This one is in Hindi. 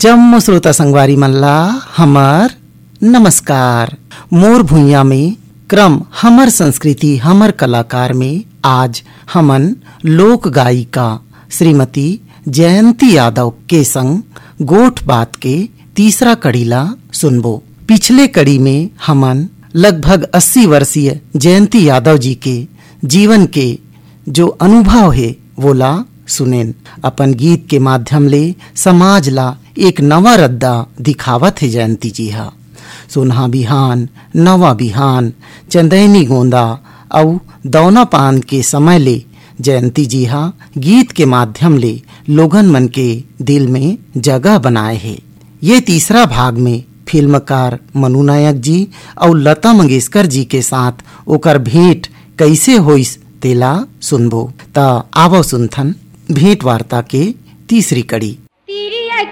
जम्मो श्रोता संगवारी मल्ला हमर नमस्कार। मोर भुइया में क्रम हमर संस्कृति हमर कलाकार में आज हमन लोक गायिका श्रीमती जयंती यादव के संग गोठ बात के तीसरा कड़ी ला सुनबो। पिछले कड़ी में हमन लगभग 80 वर्षीय जयंती यादव जी के जीवन के जो अनुभव है वो ला सुनेन। अपन गीत के माध्यम ले समाज ला एक नवा रद्दा दिखावत है जयंती जी हा। सुनहा बिहान, नवा बिहान, चंदैनी गोंदा और दौना पान के समय ले जयंती जी हा गीत के माध्यम ले लोगन मन के दिल में जगह बनाए है। ये तीसरा भाग में फिल्मकार मनु नायक जी और लता मंगेशकर जी के साथ ओकर भेंट कैसे होइस तेला सुनबो। ता आवो सुनथन भेंट वार्ता के तीसरी कड़ी।